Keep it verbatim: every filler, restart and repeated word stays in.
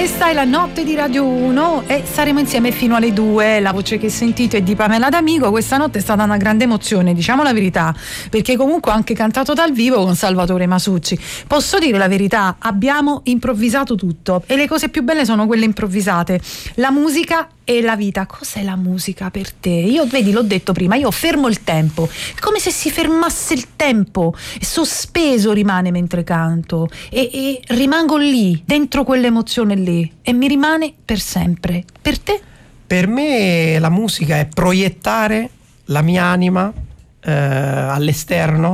Questa è la notte di Radio uno e saremo insieme fino alle due. La voce che sentite è di Pamela D'Amico. Questa notte è stata una grande emozione, diciamo la verità, perché comunque ho anche cantato dal vivo con Salvatore Masucci. Posso dire la verità, abbiamo improvvisato tutto e le cose più belle sono quelle improvvisate. La musica e la vita. Cos'è la musica per te? Io, vedi, l'ho detto prima, io fermo il tempo, è come se si fermasse il tempo, sospeso rimane mentre canto e, e rimango lì, dentro quell'emozione lì, e mi rimane per sempre. Per te? Per me la musica è proiettare la mia anima eh, all'esterno